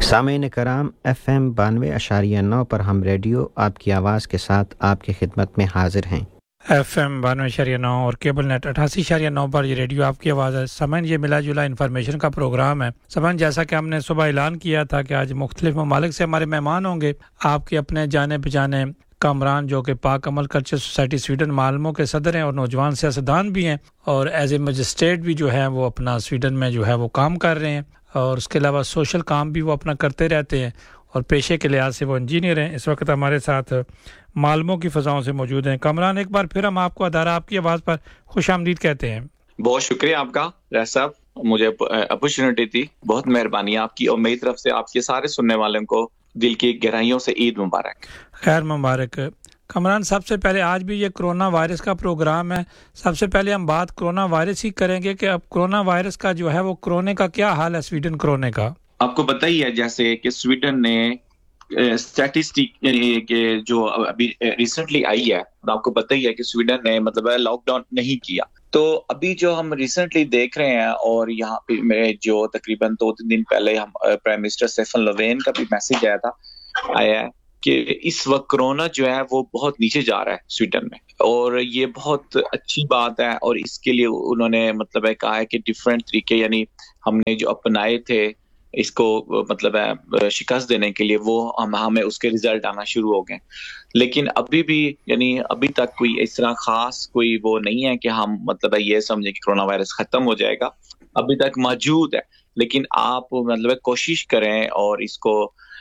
सामीन कराम FM 92.9 पर हम रेडियो आपकी आवाज़ के साथ आपकी खिदमत में हाजिर हैं। FM 92.9 और केबल नेट 88.9 पर ये रेडियो आपकी आवाज़ है। समन ये मिला जुला इन्फॉर्मेशन का प्रोग्राम है। समन जैसा कि हमने सुबह ऐलान किया था कि आज मुख्तलिफ ममालिक से हमारे मेहमान होंगे। आपके अपने जाने पहचाने कामरान जो कि पाक अमल कल्चर सोसाइटी स्वीडन मालमो के सदर हैं और नौजवान सियासतदान भी हैं और एज ए मजिस्ट्रेट भी जो है वो अपना स्वीडन में जो है वो काम कर रहे हैं और उसके अलावा सोशल काम भी वो अपना करते रहते हैं और पेशे के लिहाज से वो इंजीनियर हैं। इस वक्त हमारे साथ मालमो की फ़ज़ाओं से मौजूद हैं। कामरान, एक बार फिर हम आपको अदारा आपकी आवाज़ पर खुशामदीद कहते हैं। बहुत शुक्रिया आपका रह साहब, मुझे अपॉर्चुनिटी दी, बहुत मेहरबानी आपकी और मेरी तरफ से आपके सारे सुनने वालों को दिल की गहराइयों से ईद मुबारक। खैर मुबारक। कामरान, सबसे पहले आज भी ये कोरोना वायरस का प्रोग्राम है, सबसे पहले हम बात कोरोना वायरस ही करेंगे कि अब कोरोना वायरस का जो है वो कोरोना का क्या हाल है स्वीडन कोरोना का। आपको पता ही है जैसे कि स्वीडन ने स्टैटिस्टिक के जो अभी रिसेंटली आई है, आपको पता ही है कि स्वीडन ने मतलब लॉकडाउन नहीं किया। तो अभी जो हम रिसेंटली देख रहे हैं और यहाँ पे मेरे जो तकरीबन 2-3 दिन पहले हम प्राइम मिनिस्टर स्टेफन लोवेन का भी मैसेज आया है कि इस वक्त कोरोना जो है वो बहुत नीचे जा रहा है स्वीडन में और ये बहुत अच्छी बात है। और इसके लिए उन्होंने मतलब कहा है कि डिफरेंट तरीके यानी हमने जो अपनाए थे इसको मतलब है शिकस्त देने के लिए वो हमें उसके रिजल्ट आना शुरू हो गए। लेकिन अभी भी यानी अभी तक कोई इस तरह खास कोई वो नहीं है कि हम मतलब ये समझे कि कोरोना वायरस खत्म हो जाएगा, अभी तक मौजूद है। लेकिन आप मतलब कोशिश करें और इसको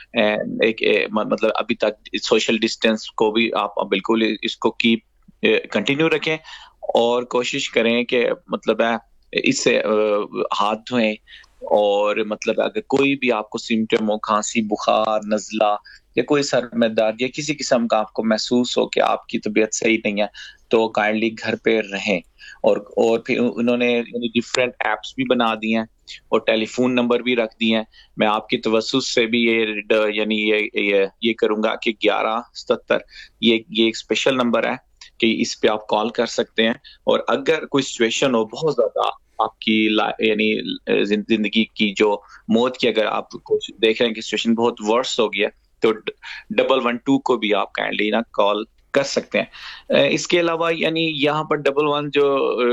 मतलब अभी तक सोशल डिस्टेंस को भी आप बिल्कुल इसको कीप कंटिन्यू रखें और कोशिश करें कि मतलब है इससे हाथ धोएं और मतलब अगर कोई भी आपको सिम्टम हो, खांसी, बुखार, नज़ला या कोई सर में दर्द या किसी किस्म का आपको महसूस हो कि आपकी तबीयत सही नहीं है तो काइंडली घर पे रहें। और फिर उन्होंने डिफरेंट एप्स भी बना दी हैं और टेलीफोन नंबर भी रख दिए हैं। मैं आपकी तवस्सुस से भी ये यानी ये करूंगा कि 1177 ये एक स्पेशल नंबर है कि इस पे आप कॉल कर सकते हैं। और अगर कोई सिचुएशन हो बहुत ज्यादा आपकी यानी जिंदगी की जो मौत की अगर आप देख रहे हैं कि सिचुएशन बहुत वर्स हो गया तो 112 को भी आप काइंडली ना कॉल कर सकते हैं। इसके अलावा यानी यहाँ पर 11 जो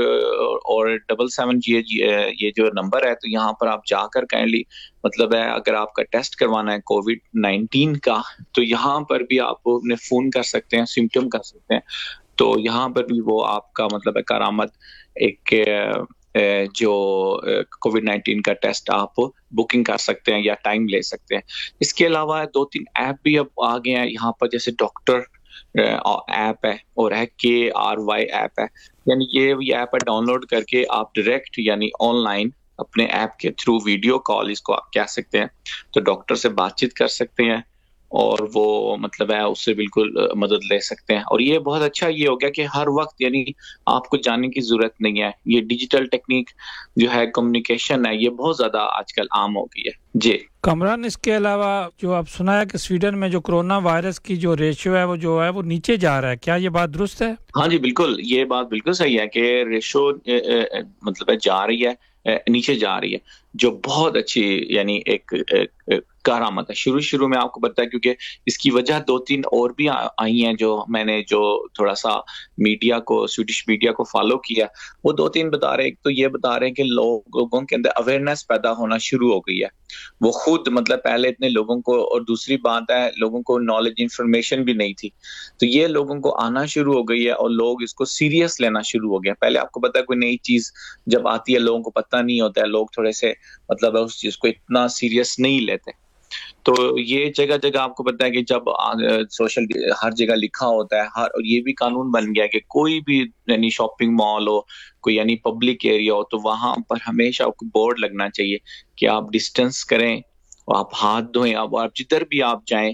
और 77 ये जो नंबर है तो यहाँ पर आप जाकर काइंडली मतलब है अगर आपका टेस्ट करवाना है कोविड-19 का तो यहाँ पर भी आप अपने फोन कर सकते हैं, सिम्टम कर सकते हैं। तो यहाँ पर भी वो आपका मतलब है करामत एक जो कोविड-19 का टेस्ट आप बुकिंग कर सकते हैं या टाइम ले सकते हैं। इसके अलावा 2-3 ऐप भी अब आ गए हैं यहाँ पर, जैसे डॉक्टर ऐप है और है KRY ऐप है। यानी ये ऐप है, डाउनलोड करके आप डायरेक्ट यानी ऑनलाइन अपने ऐप के थ्रू वीडियो कॉल इसको आप कह सकते हैं तो डॉक्टर से बातचीत कर सकते हैं और वो मतलब है उससे बिल्कुल मदद ले सकते हैं। और ये बहुत अच्छा ये हो गया कि हर वक्त यानी आपको जाने की जरूरत नहीं है। ये डिजिटल टेक्निक जो है कम्युनिकेशन है ये बहुत ज्यादा आजकल आम हो गई है। जी कामरान, इसके अलावा जो आप सुना है कि स्वीडन में जो कोरोना वायरस की जो रेशियो है वो नीचे जा रहा है, क्या ये बात दुरुस्त है? हाँ जी बिल्कुल, ये बात बिल्कुल सही है कि रेशियो मतलब जा रही है, नीचे जा रही है, जो बहुत अच्छी यानी एक करामत है। शुरू में आपको पता है क्योंकि इसकी वजह 2-3 और भी आई हैं जो मैंने जो थोड़ा सा स्वीडिश मीडिया को फॉलो किया, वो 2-3 बता रहे हैं। तो ये बता रहे हैं कि लोगों के अंदर अवेयरनेस पैदा होना शुरू हो गई है, वो खुद मतलब पहले इतने लोगों को, और दूसरी बात है लोगों को नॉलेज इन्फॉर्मेशन भी नहीं थी, तो ये लोगों को आना शुरू हो गई है और लोग इसको सीरियस लेना शुरू हो गया। पहले आपको पता है कोई नई चीज जब आती है लोगों को पता नहीं होता है, लोग थोड़े से मतलब उस चीज को इतना सीरियस नहीं लेते। तो ये जगह आपको पता है कि जब सोशल हर जगह लिखा होता है, और ये भी कानून बन गया है कि कोई भी यानी शॉपिंग मॉल हो, कोई यानी पब्लिक एरिया हो, तो वहां पर हमेशा आपको बोर्ड लगना चाहिए कि आप डिस्टेंस करें, आप हाथ धोएं, आप जिधर भी आप जाएं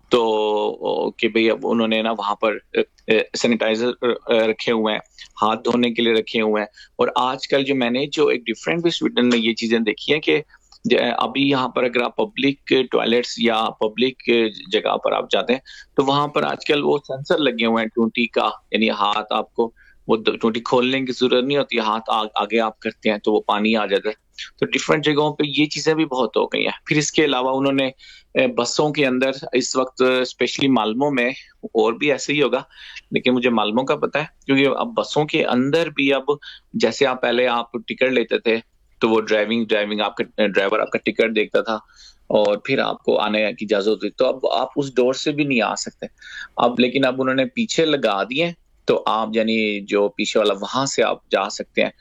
तो कि भाई अब उन्होंने ना वहां पर सैनिटाइजर रखे हुए हैं, हाथ धोने के लिए रखे हुए हैं। और आजकल जो मैंने जो एक डिफरेंट भी स्वीडन में ये चीजें देखी है कि अभी यहाँ पर अगर आप पब्लिक टॉयलेट्स या पब्लिक जगह पर आप जाते हैं तो वहां पर आजकल वो सेंसर लगे हुए हैं 20 का, यानी हाथ आपको वो टोटी खोलने की जरूरत नहीं होती, हाथ आगे आप करते हैं तो वो पानी आ जाता है। तो डिफरेंट जगहों पे ये चीजें भी बहुत हो गई हैं। फिर इसके अलावा उन्होंने बसों के अंदर इस वक्त स्पेशली मालमो में, और भी ऐसे ही होगा लेकिन मुझे मालमो का पता है, क्योंकि अब बसों के अंदर भी अब जैसे आप पहले आप टिकट लेते थे तो वो ड्राइविंग आपका ड्राइवर आपका टिकट देखता था और फिर आपको आने की इजाजत होती, तो अब आप उस डोर से भी नहीं आ सकते अब। लेकिन अब उन्होंने पीछे लगा दिए तो आप यानी जो पीछे वाला वहां से आप जा सकते हैं।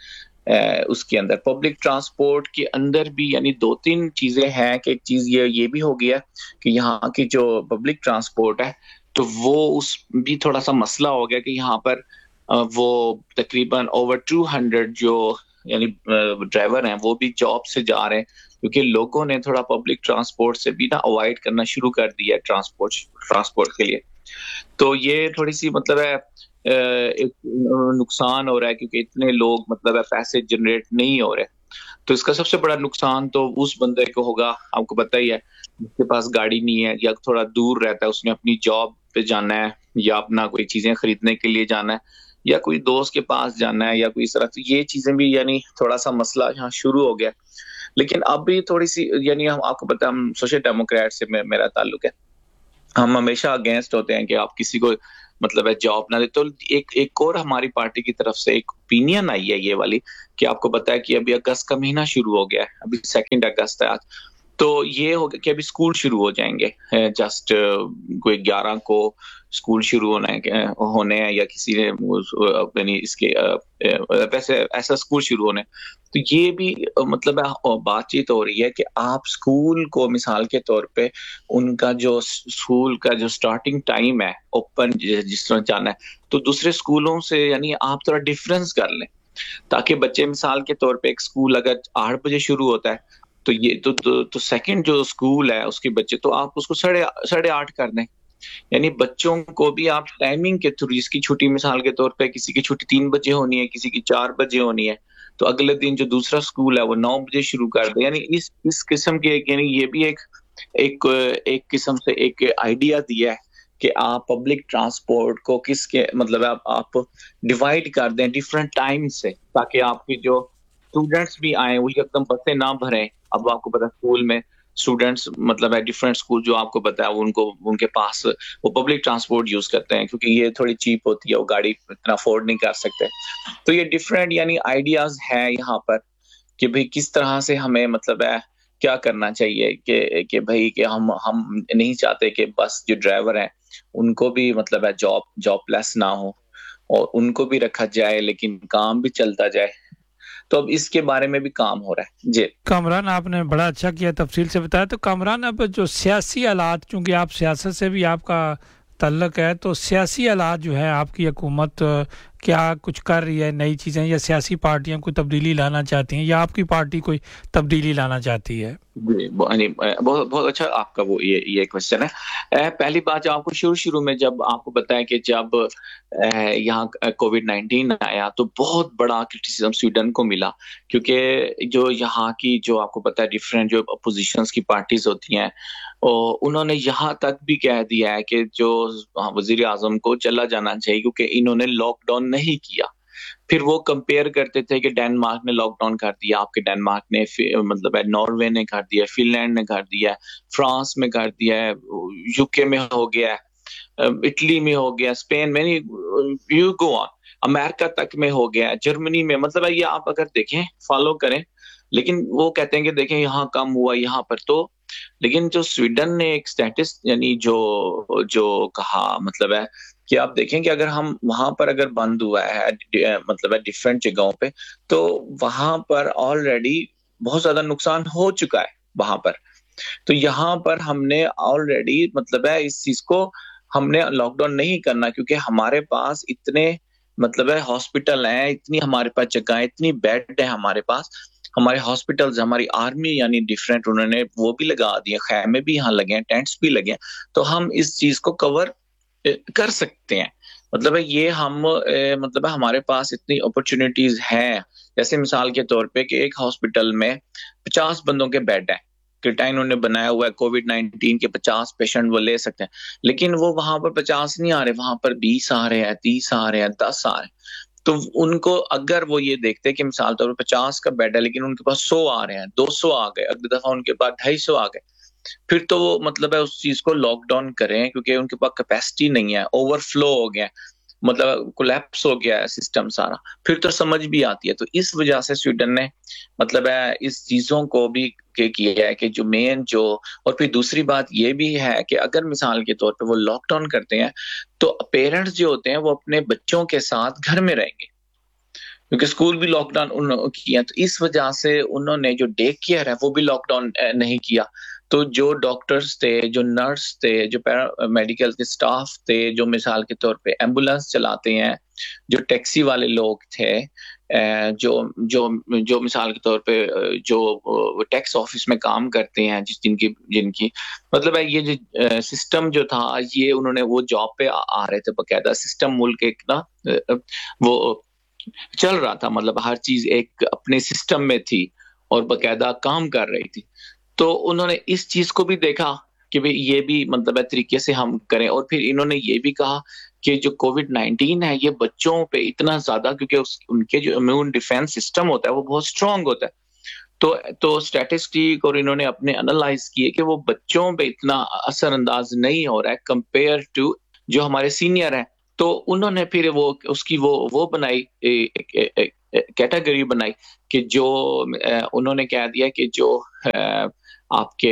उसके अंदर पब्लिक ट्रांसपोर्ट के अंदर भी यानी 2-3 चीजें हैं कि एक चीज ये भी हो गया कि यहाँ की जो पब्लिक ट्रांसपोर्ट है तो वो उस भी थोड़ा सा मसला हो गया कि यहाँ पर वो तकरीबन ओवर 200 जो यानी ड्राइवर हैं वो भी जॉब से जा रहे हैं, क्योंकि लोगों ने थोड़ा पब्लिक ट्रांसपोर्ट से भी ना अवॉइड करना शुरू कर दिया है ट्रांसपोर्ट के लिए। तो ये थोड़ी सी मतलब है एक नुकसान हो रहा है, क्योंकि इतने लोग मतलब है पैसे जनरेट नहीं हो रहे। तो इसका सबसे बड़ा नुकसान तो उस बंदे को होगा, आपको पता ही है, जिसके पास गाड़ी नहीं है या थोड़ा दूर रहता है, उसने अपनी जॉब पे जाना है या अपना कोई चीजें खरीदने के लिए जाना है या कोई दोस्त के पास जाना है या कोई इस तरह। तो ये चीजें भी यानी थोड़ा सा मसला यहाँ शुरू हो गया। लेकिन अब भी थोड़ी सी यानी हम आपको पता है हम सोशल डेमोक्रेट से मेरा ताल्लुक है, हम हमेशा अगेंस्ट होते हैं कि आप किसी को मतलब है जॉब ना दे। तो एक और हमारी पार्टी की तरफ से एक ओपिनियन आई है ये वाली कि आपको पता है कि अभी अगस्त का महीना शुरू हो गया है, अभी 2 अगस्त है आज, तो ये हो गया कि अभी स्कूल शुरू हो जाएंगे, जस्ट कोई 11 को स्कूल शुरू होने हैं या किसी ने यानी इसके वैसे ऐसा स्कूल शुरू होने। तो ये भी मतलब बातचीत हो रही है कि आप स्कूल को मिसाल के तौर पे उनका जो स्कूल का जो स्टार्टिंग टाइम है ओपन जिस तरह जाना है तो दूसरे स्कूलों से यानी आप थोड़ा डिफरेंस कर लें, ताकि बच्चे मिसाल के तौर पे एक स्कूल अगर 8 बजे शुरू होता है तो ये तो सेकंड जो स्कूल है उसके बच्चे तो आप उसको 8:30 कर दें। यानी बच्चों को भी आप टाइमिंग के थ्रू, जिसकी छुट्टी मिसाल के तौर पे किसी की छुट्टी 3 बजे होनी है, किसी की 4 बजे होनी है, तो अगले दिन जो दूसरा स्कूल है वो 9 बजे शुरू कर दे। यानी इस किस्म के यानी ये भी एक किस्म से एक आइडिया दिया है कि आप पब्लिक ट्रांसपोर्ट को किसके मतलब आप डिवाइड कर दें डिफरेंट टाइम से, ताकि आपके जो स्टूडेंट्स भी आए वो एकदम बसें ना भरें। अब आपको पता है स्कूल में स्टूडेंट्स मतलब है डिफरेंट स्कूल जो आपको पता है उनको उनके पास वो पब्लिक ट्रांसपोर्ट यूज करते हैं क्योंकि ये थोड़ी चीप होती है, वो गाड़ी इतना अफोर्ड नहीं कर सकते। तो ये डिफरेंट यानी आइडियाज है यहाँ पर कि भाई किस तरह से हमें मतलब है क्या करना चाहिए कि भाई कि हम नहीं चाहते कि बस जो ड्राइवर हैं उनको भी मतलब है जॉबलेस ना हो और उनको भी रखा जाए लेकिन काम भी चलता जाए। तो अब इसके बारे में भी काम हो रहा है। जी कामरान, आपने बड़ा अच्छा किया, तफसील से बताया। तो कामरान, अब जो सियासी हालात, चूँकि आप सियासत से भी आपका ताल्लुक है, तो सियासी हालात जो है आपकी हुकूमत क्या कुछ कर रही है, नई चीज़ें, या सियासी पार्टियां कोई तब्दीली लाना चाहती हैं या आपकी पार्टी कोई तब्दीली लाना चाहती है? जी बहुत बहुत अच्छा आपका वो ये क्वेश्चन है। पहली बात जो आपको शुरू में जब आपको बताया कि जब यहाँ कोविड-19 आया तो बहुत बड़ा क्रिटिसिज्म स्वीडन को मिला, क्योंकि जो यहाँ की जो आपको पता है डिफरेंट जो अपोजिशंस की पार्टीज होती हैं और उन्होंने यहाँ तक भी कह दिया है कि जो वजीर आजम को चला जाना चाहिए क्योंकि इन्होंने लॉकडाउन नहीं किया। फिर वो कंपेयर करते थे कि डेनमार्क ने लॉकडाउन कर दिया, आपके डेनमार्क ने मतलब है नॉर्वे ने कर दिया, फिनलैंड ने कर दिया, फ्रांस में कर दिया है, यूके में हो गया, इटली में हो गया, स्पेन में, यू गो ऑन, अमेरिका तक में हो गया, जर्मनी में। मतलब है ये आप अगर देखें फॉलो करें, लेकिन वो कहते हैं कि देखें यहाँ कम हुआ यहाँ पर तो, लेकिन जो स्वीडन ने एक स्टैटिस यानी जो कहा मतलब है कि आप देखें कि अगर हम वहां पर अगर बंद हुआ है मतलब है डिफरेंट जगहों पे तो वहां पर ऑलरेडी बहुत ज्यादा नुकसान हो चुका है वहां पर। तो यहाँ पर हमने ऑलरेडी मतलब है इस चीज को हमने लॉकडाउन नहीं करना क्योंकि हमारे पास इतने मतलब है हॉस्पिटल हैं, इतनी हमारे पास जगह, इतनी बेड है हमारे पास, हमारे हॉस्पिटल्स, हमारी आर्मी यानी डिफरेंट उन्होंने वो भी लगा दिए, खैमे भी यहाँ लगे हैं, टेंट्स भी लगे हैं, तो हम इस चीज को कवर कर सकते हैं। मतलब है ये हम मतलब है हमारे पास इतनी अपॉर्चुनिटीज हैं। जैसे मिसाल के तौर पे कि एक हॉस्पिटल में 50 बंदों के बेड है, क्रिटाइन उन्होंने बनाया हुआ है, कोविड-19 के 50 पेशेंट वो ले सकते हैं, लेकिन वो वहां पर 50 नहीं आ रहे, वहां पर 20 आ रहे हैं, 30 आ रहे हैं, 10 आ रहे हैं। तो उनको अगर वो ये देखते कि मिसाल तौर पर 50 का बेड है लेकिन उनके पास 100 आ रहे हैं, 200 आ गए, अगली दफा उनके पास 250 आ गए, फिर तो वो मतलब है उस चीज को लॉकडाउन करें क्योंकि उनके पास कैपेसिटी नहीं है, ओवरफ्लो हो गया, मतलब कोलैप्स हो गया है सिस्टम सारा, फिर तो समझ भी आती है। तो इस वजह से स्वीडन ने मतलब है इस चीजों को भी किया है कि जो मेन जो, और फिर दूसरी बात ये भी है कि अगर मिसाल के तौर पे वो लॉकडाउन करते हैं तो पेरेंट्स जो होते हैं वो अपने बच्चों के साथ घर में रहेंगे क्योंकि स्कूल भी लॉकडाउन किया, तो इस वजह से उन्होंने जो डे केयर है वो भी लॉकडाउन नहीं किया। तो जो डॉक्टर्स थे, जो नर्स थे, जो पैरामेडिकल के स्टाफ थे, जो मिसाल के तौर पे एम्बुलेंस चलाते हैं, जो टैक्सी वाले लोग थे, जो जो जो मिसाल के तौर पे जो टैक्स ऑफिस में काम करते हैं, जिनकी जिनकी मतलब है ये जो सिस्टम जो था ये उन्होंने वो जॉब पे आ रहे थे, बकायदा सिस्टम मुल्क एक ना वो चल रहा था, मतलब हर चीज एक अपने सिस्टम में थी और बकायदा काम कर रही थी। तो उन्होंने इस चीज को भी देखा कि भाई ये भी मतलब है तरीके से हम करें, और फिर इन्होंने ये भी कहा कि जो कोविड-19 है ये बच्चों पे इतना ज्यादा, क्योंकि उनके जो इम्यून डिफेंस सिस्टम होता है वो बहुत स्ट्रांग होता है, तो स्टैटिस्टिक और इन्होंने अपने एनालाइज किए कि वो बच्चों पे इतना असरअंदाज नहीं हो रहा है कंपेयर टू जो हमारे सीनियर हैं। तो उन्होंने फिर वो उसकी वो बनाई कैटेगरी बनाई कि जो उन्होंने कह दिया कि जो आपके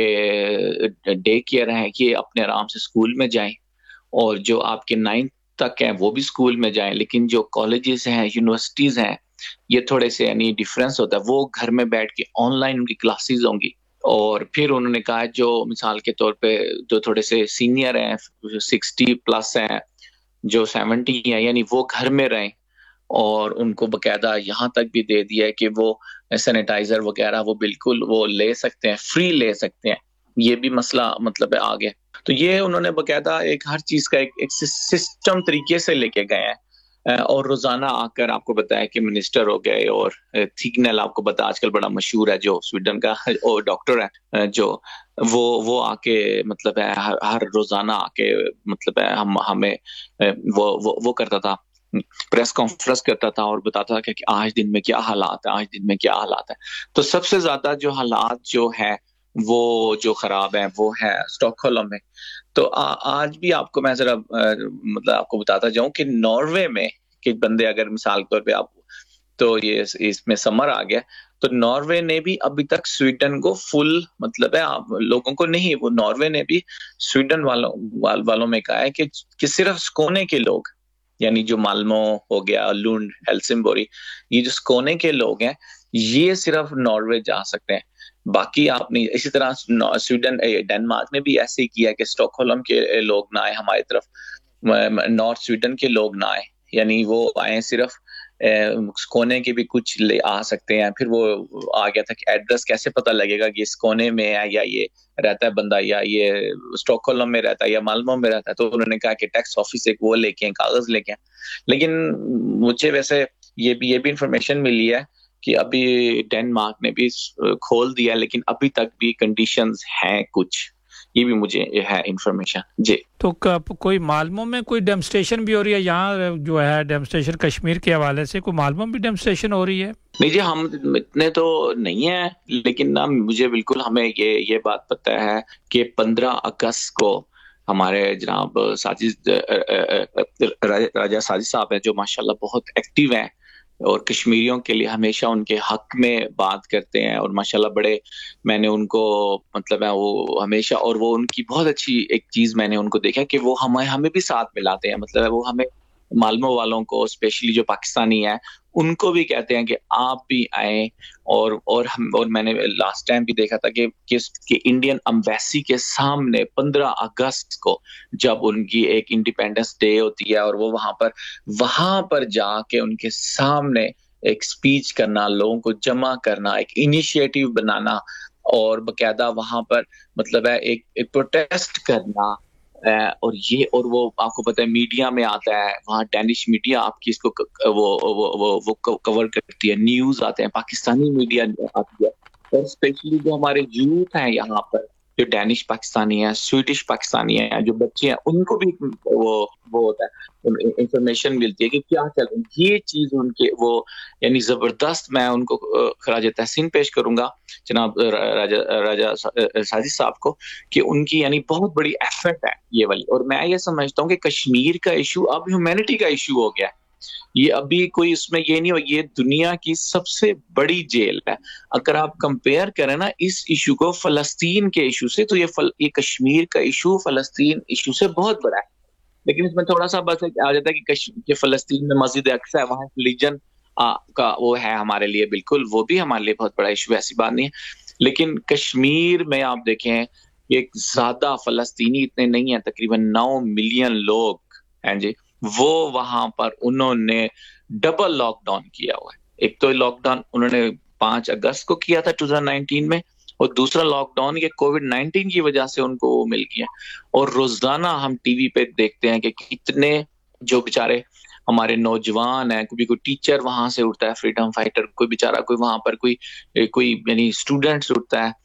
डे केयर हैं ये अपने आराम से स्कूल में जाएं, और जो आपके 9th तक हैं वो भी स्कूल में जाएं, लेकिन जो कॉलेजेस हैं, यूनिवर्सिटीज हैं, ये थोड़े से यानी डिफरेंस होता है, वो घर में बैठ के ऑनलाइन उनकी क्लासेस होंगी। और फिर उन्होंने कहा जो मिसाल के तौर पे जो थोड़े से सीनियर हैं, 60 प्लस हैं, जो 70 हैं, यानी वो घर में रहें, और उनको बकायदा यहाँ तक भी दे दिया है कि वो सैनिटाइजर वगैरह वो बिल्कुल वो ले सकते हैं, फ्री ले सकते हैं। ये भी मसला मतलब है आ गया। तो ये उन्होंने बकायदा एक हर चीज का एक सिस्टम तरीके से लेके गए हैं। और रोजाना आकर आपको बताया कि मिनिस्टर हो गए, और थिगनेल आपको पता आजकल बड़ा मशहूर है जो स्वीडन का डॉक्टर है, जो वो आके मतलब है हर रोजाना आके मतलब है हमें वो करता था, प्रेस कॉन्फ्रेंस करता था और बताता था कि आज दिन में क्या हालात है, आज दिन में क्या हालात है। तो सबसे ज्यादा जो हालात जो है वो जो खराब है वो है स्टॉकहोल्म में। तो आज भी आपको मैं जरा मतलब आपको बताता जाऊं कि नॉर्वे में कि बंदे अगर मिसाल के तौर पे आप, तो ये इसमें समर आ गया, तो नॉर्वे ने भी अभी तक स्वीडन को फुल मतलब है आप लोगों को नहीं, वो नॉर्वे ने भी स्वीडन वालों में कहा है कि सिर्फ स्कोने के लोग, यानी जो माल्मो हो गया, लुंड, हेल्सिंबोरी, ये जो स्कोने के लोग हैं ये सिर्फ नॉर्वे जा सकते हैं, बाकी आप नहीं। इसी तरह स्वीडन डेनमार्क ने भी ऐसे ही किया कि स्टॉकहोल्म के लोग ना आए हमारी तरफ, नॉर्थ स्वीडन के लोग ना आए, यानी वो आए सिर्फ कोने के भी कुछ ले आ सकते हैं। फिर वो आ गया था कि एड्रेस कैसे पता लगेगा कि इस कोने में है या ये रहता है बंदा, या ये स्टॉकहोल्म में रहता है या माल्मो में रहता है। तो उन्होंने कहा कि टैक्स ऑफिस एक वो लेके कागज लेके, लेकिन मुझे वैसे ये भी इंफॉर्मेशन मिली है कि अभी डेनमार्क ने भी खोल दिया, लेकिन अभी तक भी कंडीशंस हैं कुछ, ये भी मुझे है इंफॉर्मेशन जी। तो कोई मालमो में कोई डेमोन्स्ट्रेशन भी हो रही है यहाँ जो है, डेमोन्स्ट्रेशन कश्मीर के हवाले से कोई मालमो में भी डेमोन्स्ट्रेशन हो रही है? नहीं जी, हम इतने तो नहीं है, लेकिन ना मुझे बिल्कुल हमें ये बात पता है कि 15 अगस्त को हमारे जनाब साजिद राजा साजिद साहब हैं जो माशाल्लाह बहुत एक्टिव हैं और कश्मीरियों के लिए हमेशा उनके हक में बात करते हैं, और माशाल्लाह बड़े मैंने उनको मतलब है वो हमेशा, और वो उनकी बहुत अच्छी एक चीज मैंने उनको देखा कि वो हमें भी साथ मिलाते हैं, मतलब है वो हमें मालमो वालों को स्पेशली जो पाकिस्तानी है उनको भी कहते हैं कि आप भी आए, और मैंने लास्ट टाइम भी देखा था कि इंडियन एम्बेसी के सामने 15 अगस्त को जब उनकी एक इंडिपेंडेंस डे होती है और वो वहां पर जाके उनके सामने एक स्पीच करना, लोगों को जमा करना, एक इनिशिएटिव बनाना, और बकायदा वहां पर मतलब है एक प्रोटेस्ट करना, और वो आपको पता है मीडिया में आता है, वहाँ डेनिश मीडिया आपकी इसको वो कवर करती है, न्यूज आते हैं, पाकिस्तानी मीडिया आती है, और स्पेशली जो हमारे यूथ हैं यहाँ पर जो डैनिश पाकिस्तानी है, स्वीडिश पाकिस्तानी है, जो बच्चे हैं उनको भी वो होता है, इंफॉर्मेशन मिलती है कि क्या चल रहा है। ये चीज उनके वो यानी जबरदस्त, मैं उनको खराज तहसीन पेश करूंगा जनाब राजा साजिद साहब को कि उनकी यानी बहुत बड़ी एफर्ट है ये वाली। और मैं ये समझता हूँ कि कश्मीर का इशू अब ह्यूमैनिटी का इशू हो गया है। ये अभी कोई इसमें ये नहीं हो, ये दुनिया की सबसे बड़ी जेल है। अगर आप कंपेयर करें ना इस इशू को फलस्तीन के इशू से, तो ये कश्मीर का इशू फलस्तीन इशू से बहुत बड़ा है। लेकिन इसमें थोड़ा सा बस आ जाता है कि फलस्तीन में मस्जिद अक्सा है, वहां रिलीजन का वो है हमारे लिए, बिल्कुल वो भी हमारे लिए बहुत बड़ा इशू है, ऐसी बात नहीं है। लेकिन कश्मीर में आप देखें एक ज्यादा फलस्तीनी इतने नहीं है, तकरीबन 9 मिलियन लोग हैं जी, वो वहां पर उन्होंने डबल लॉकडाउन किया हुआ है। एक तो लॉकडाउन उन्होंने 5 अगस्त को किया था 2019 में, और दूसरा लॉकडाउन ये कोविड-19 की वजह से उनको मिल गया। और रोजाना हम टीवी पे देखते हैं कि कितने जो बेचारे हमारे नौजवान हैं, कोई टीचर वहां से उठता है, फ्रीडम फाइटर, कोई बेचारा कोई वहां पर कोई यानी स्टूडेंट्स उठता है,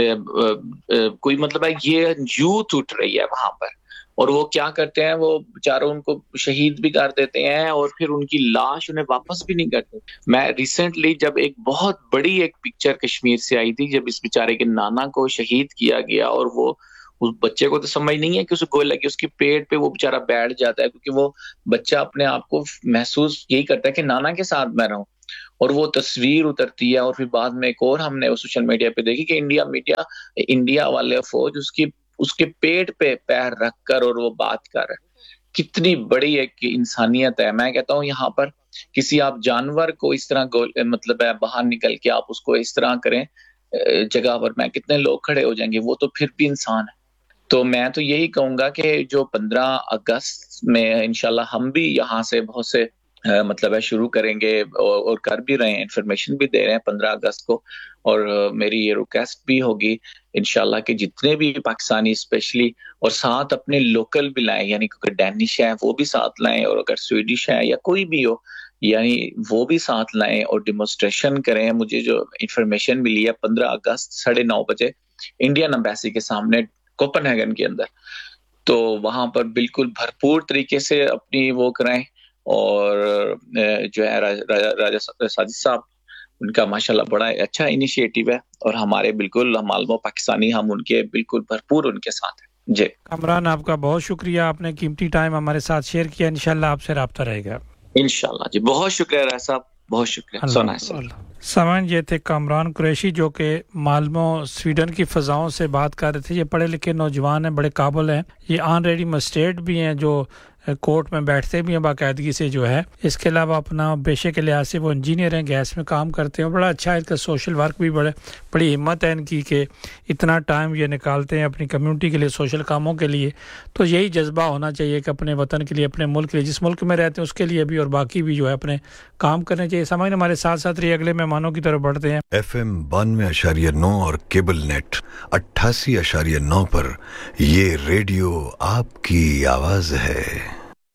कोई मतलब है ये यूथ उठ रही है वहां पर। और वो क्या करते हैं, वो बेचारों उनको शहीद भी कर देते हैं और फिर उनकी लाश उन्हें वापस भी नहीं करते। मैं रिसेंटली जब एक बहुत बड़ी एक पिक्चर कश्मीर से आई थी, जब इस बेचारे के नाना को शहीद किया गया, और वो उस बच्चे को तो समझ नहीं है कि उसे गोली लगी, उसके पेट पे वो बेचारा बैठ जाता है, क्योंकि वो बच्चा अपने आप को महसूस यही करता है कि नाना के साथ मैं रहूं। और वो तस्वीर उतरती है, और फिर बाद में एक और हमने सोशल मीडिया पे देखी कि इंडिया वाले फौज उसके पेट पे पैर रखकर और वो बात कर रहे हैं। कितनी बड़ी एक इंसानियत है। मैं कहता हूँ यहाँ पर किसी आप जानवर को इस तरह मतलब है बाहर निकल के आप उसको इस तरह करें जगह पर, मैं कितने लोग खड़े हो जाएंगे, वो तो फिर भी इंसान है। तो मैं तो यही कहूंगा कि जो 15 अगस्त में इंशाल्लाह हम भी यहाँ से बहुत से मतलब है शुरू करेंगे, और कर भी रहे हैं, इंफॉर्मेशन भी दे रहे हैं 15 अगस्त को। और मेरी ये रिक्वेस्ट भी होगी इंशाल्लाह कि जितने भी पाकिस्तानी स्पेशली, और साथ अपने लोकल भी लाएं, यानी अगर डैनिश है वो भी साथ लाएं, और अगर स्वीडिश है या कोई भी हो यानी वो भी साथ लाएं और डिमोन्स्ट्रेशन करें। मुझे जो इंफॉर्मेशन मिली है 15 अगस्त 9:30 बजे इंडियन एम्बेसी के सामने कोपेनहेगन के अंदर, तो वहां पर बिल्कुल भरपूर तरीके से अपनी वो कराएं। और जो है राजा साजिद साहब, उनका माशाल्लाह बड़ा अच्छा इनिशिएटिव है, और हमारे बिल्कुल मालूम पाकिस्तानी हम उनके बिल्कुल भरपूर उनके साथ हैं जी। कामरान, आपका बहुत शुक्रिया, आपने कीमती टाइम हमारे साथ शेयर किया। इंशाल्लाह आपसे राब्ता रहेगा इंशाल्लाह जी। बहुत शुक्रिया राय साहब, बहुत शुक्रिया। सोना समझ ये थे कामरान कुरैशी, जो कि माल्मो स्वीडन की फ़ज़ाओं से बात कर रहे थे। ये पढ़े लिखे नौजवान हैं, बड़े काबिल हैं, ये ऑनरेडी मजिस्ट्रेट भी हैं, जो कोर्ट में बैठते भी हैं बाकायदगी से जो है। इसके अलावा अपना पेशे के लिहाज से वो इंजीनियर हैं, गैस में काम करते हैं। बड़ा अच्छा है, इसका सोशल वर्क भी बड़ी हिम्मत है इनकी कि इतना टाइम ये निकालते हैं अपनी कम्युनिटी के लिए, सोशल कामों के लिए। तो यही जज्बा होना चाहिए कि अपने वतन के लिए, अपने मुल्क के लिए, जिस मुल्क में रहते हैं उसके लिए भी, और बाकी भी जो है अपने काम करने चाहिए। समझ हमारे साथ साथ रहिए, अगले मेहमानों की तरफ बढ़ते हैं। FM 92.9 और केबल नेट 88.9 पर ये रेडियो आपकी आवाज है।